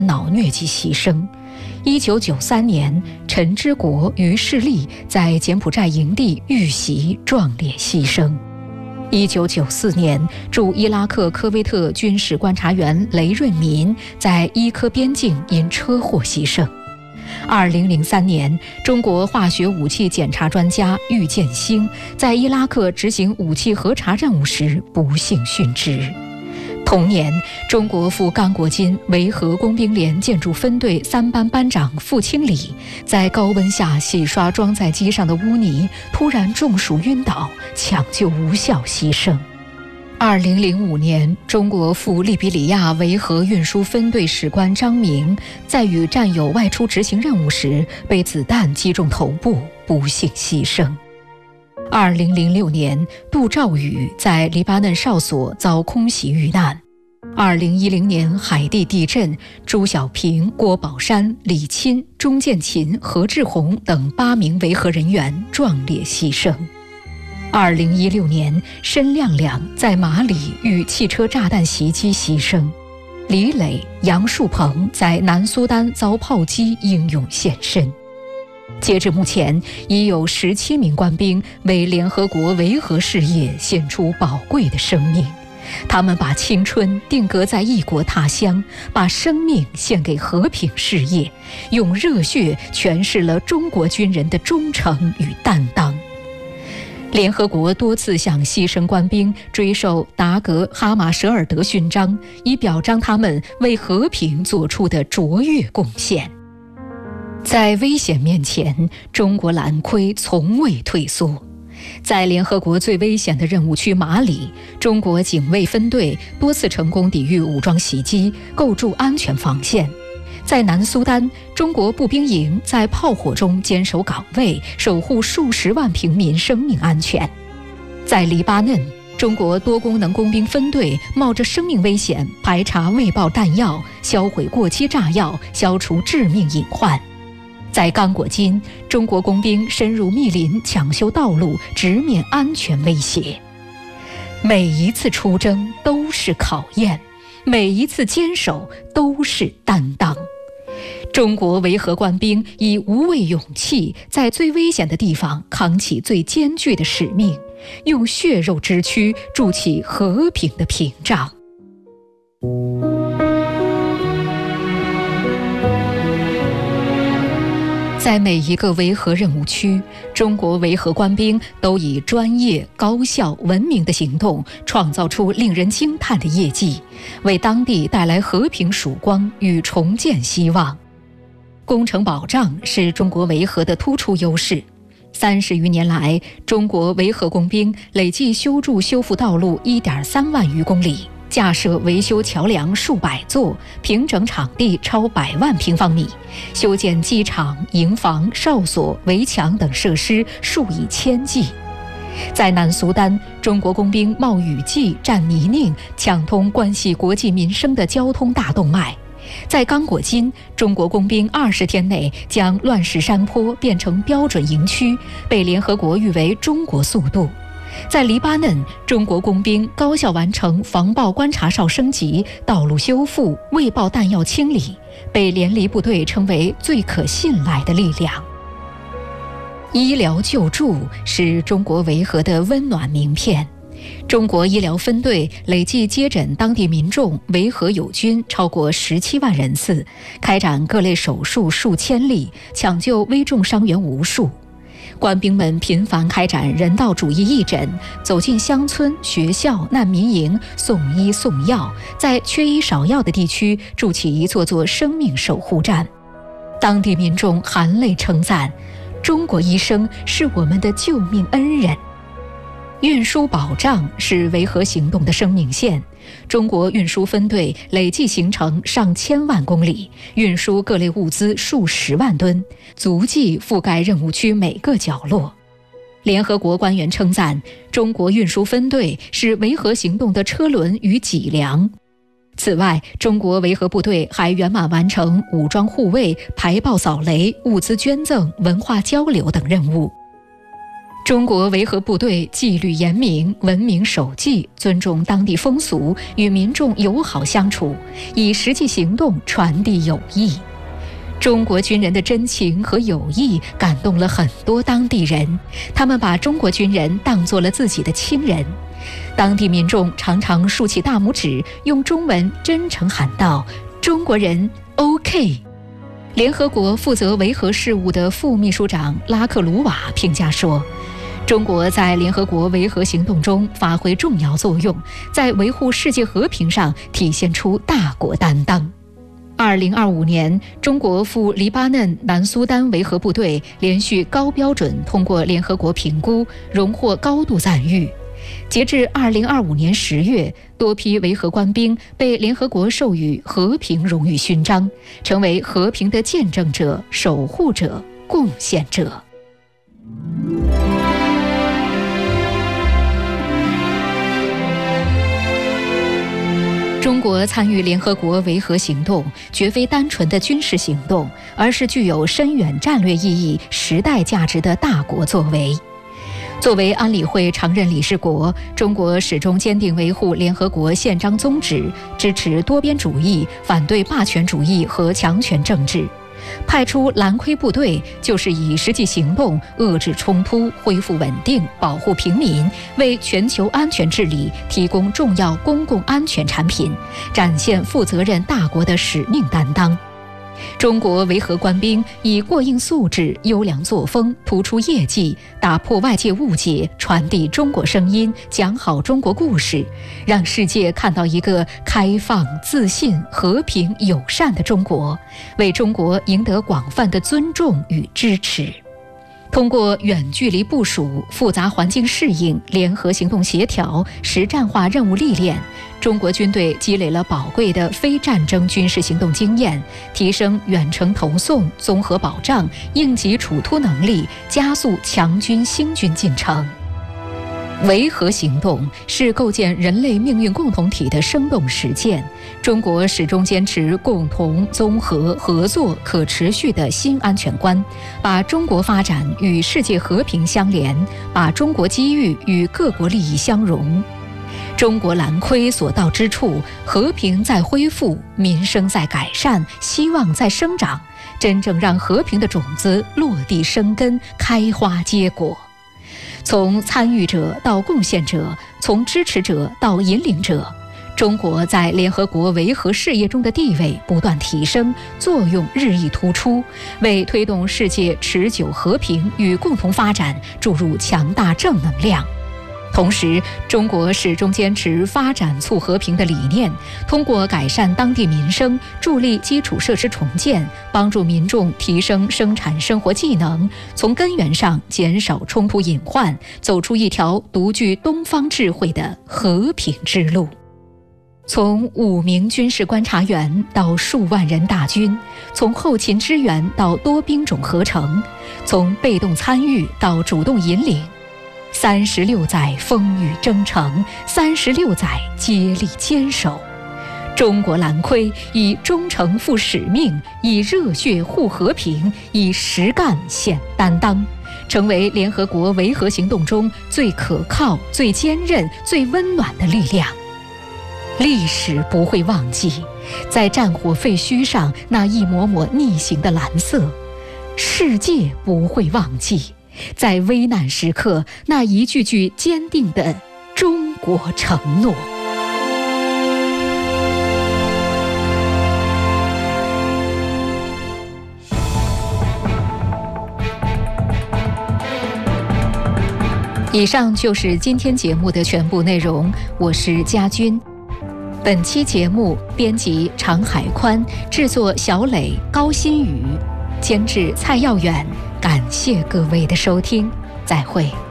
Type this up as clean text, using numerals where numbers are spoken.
脑疟疾牺牲。1993年，陈之国、于世利在柬埔寨营地遇袭壮烈牺牲。1994年，驻伊拉克科威特军事观察员雷润民在伊科边境因车祸牺牲。2003年，中国化学武器检查专家郁建兴在伊拉克执行武器核查任务时不幸殉职。同年，中国赴刚果金维和工兵连建筑分队3班班长傅清礼在高温下洗刷装载机上的污泥，突然中暑晕倒，抢救无效牺牲。2005年，中国赴利比里亚维和运输分队史官张明在与战友外出执行任务时被子弹击中头部，不幸牺牲。2006年，杜兆宇在黎巴嫩哨所遭空袭遇难。2010年海地地震，朱小平、郭宝山、李钦、钟建琴、何志宏等8名维和人员壮烈牺牲。2016年，申亮亮在马里遇汽车炸弹袭击牺牲。李磊、杨树鹏在南苏丹遭炮击英勇献身。截至目前，已有17名官兵为联合国维和事业献出宝贵的生命。他们把青春定格在异国他乡，把生命献给和平事业，用热血诠释了中国军人的忠诚与担当。联合国多次向牺牲官兵追授达格哈马舍尔德勋章，以表彰他们为和平做出的卓越贡献。在危险面前，中国蓝盔从未退缩。在联合国最危险的任务区马里，中国警卫分队多次成功抵御武装袭击，构筑安全防线。在南苏丹，中国步兵营在炮火中坚守岗位，守护数十万平民生命安全。在黎巴嫩，中国多功能工兵分队冒着生命危险排查未爆弹药，销毁过期炸药，消除致命隐患。在刚果金，中国工兵深入密林抢修道路，直面安全威胁。每一次出征都是考验，每一次坚守都是担当。中国维和官兵以无畏勇气，在最危险的地方扛起最艰巨的使命，用血肉之躯筑起和平的屏障。在每一个维和任务区，中国维和官兵都以专业、高效、文明的行动，创造出令人惊叹的业绩，为当地带来和平曙光与重建希望。工程保障是中国维和的突出优势。30余年来，中国维和工兵累计修筑修复道路1.3万余公里，架设维修桥梁数百座，平整场地超100万平方米，修建机场、营房、哨所、围墙等设施数以千计。在南苏丹，中国工兵冒雨季、占泥泞，抢通关系国计民生的交通大动脉。在刚果金，中国工兵20天内将乱石山坡变成标准营区，被联合国誉为中国速度。在黎巴嫩，中国工兵高效完成防爆观察哨升级、道路修复、未爆弹药清理，被联黎部队称为最可信赖的力量。医疗救助是中国维和的温暖名片。中国医疗分队累计接诊当地民众维和友军超过17万人次，开展各类手术数千例，抢救危重伤员无数。官兵们频繁开展人道主义义诊，走进乡村、学校、难民营，送医送药，在缺医少药的地区筑起一座座生命守护站。当地民众含泪称赞：“中国医生是我们的救命恩人。”运输保障是维和行动的生命线。中国运输分队累计行程上千万公里，运输各类物资数十万吨，足迹覆盖任务区每个角落。联合国官员称赞，中国运输分队是维和行动的车轮与脊梁。此外，中国维和部队还圆满完成武装护卫、排爆扫雷、物资捐赠、文化交流等任务。 中国维和部队纪律严明，文明守纪，尊重当地风俗，与民众友好相处，以实际行动传递友谊。中国军人的真情和友谊感动了很多当地人，他们把中国军人当作了自己的亲人。当地民众常常竖起大拇指，用中文真诚喊道：“中国人 OK。”联合国负责维和事务的副秘书长拉克鲁瓦评价说，中国在联合国维和行动中发挥重要作用，在维护世界和平上体现出大国担当。2025年，中国赴黎巴嫩、南苏丹维和部队连续高标准通过联合国评估，荣获高度赞誉。截至2025年10月，多批维和官兵被联合国授予和平荣誉勋章，成为和平的见证者、守护者、贡献者。中国参与联合国维和行动，绝非单纯的军事行动，而是具有深远战略意义、时代价值的大国作为。作为安理会常任理事国，中国始终坚定维护联合国宪章宗旨，支持多边主义，反对霸权主义和强权政治。派出蓝盔部队，就是以实际行动遏制冲突、恢复稳定、保护平民，为全球安全治理提供重要公共安全产品，展现负责任大国的使命担当。中国维和官兵以过硬素质、优良作风、突出业绩，打破外界误解，传递中国声音，讲好中国故事，让世界看到一个开放、自信、和平、友善的中国，为中国赢得广泛的尊重与支持。通过远距离部署、复杂环境适应、联合行动协调、实战化任务历练，中国军队积累了宝贵的非战争军事行动经验，提升远程投送、综合保障、应急处突能力，加速强军兴军进程。维和行动是构建人类命运共同体的生动实践。中国始终坚持共同、综合、合作、可持续的新安全观，把中国发展与世界和平相连，把中国机遇与各国利益相融。中国蓝盔所到之处，和平在恢复，民生在改善，希望在生长，真正让和平的种子落地生根，开花结果。从参与者到贡献者，从支持者到引领者，中国在联合国维和事业中的地位不断提升，作用日益突出，为推动世界持久和平与共同发展注入强大正能量。同时，中国始终坚持发展促和平的理念，通过改善当地民生，助力基础设施重建，帮助民众提升生产生活技能，从根源上减少冲突隐患，走出一条独具东方智慧的和平之路。从5名军事观察员到数万人大军，从后勤支援到多兵种合成，从被动参与到主动引领，36载风雨征程，36载接力坚守。中国蓝盔以忠诚负使命，以热血护和平，以实干显担当，成为联合国维和行动中最可靠、最坚韧、最温暖的力量。历史不会忘记，在战火废墟上那一抹抹逆行的蓝色；世界不会忘记，在危难时刻那一句句坚定的中国承诺。以上就是今天节目的全部内容，我是佳君。本期节目编辑常海宽，制作小磊、高新宇，监制蔡耀远。感谢各位的收听，再会。